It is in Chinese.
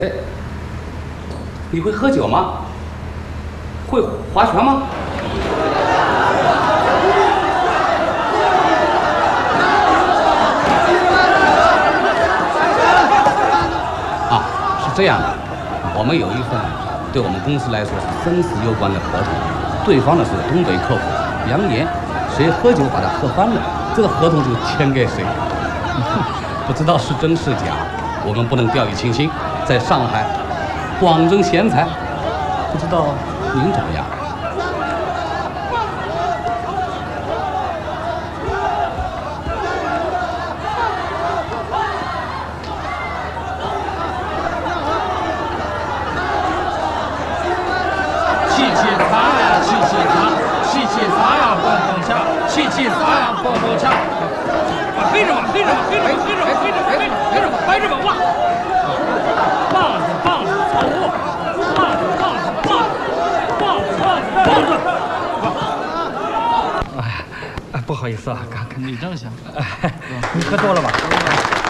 哎，你会喝酒吗？会划拳吗？啊，是这样的，我们有一份对我们公司来说是生死攸关的合同，对方呢是个东北客户，扬言谁喝酒把他喝翻了，这个合同就签给谁。不知道是真是假，我们不能掉以轻心，在上海广征贤才，不知道您怎么样？ 气气啥呀，气气啥，气气啥呀，蹦蹦恰，气气啥呀，蹦蹦恰。黑着吧，黑着吧，黑着吧，黑着吧，黑着吧，黑着吧，白着吧，哇！棒子，棒子，草屋，棒子，棒子，棒子，棒子，棒子，棒子。 哎，不好意思啊，看你正想， 你喝多了吧？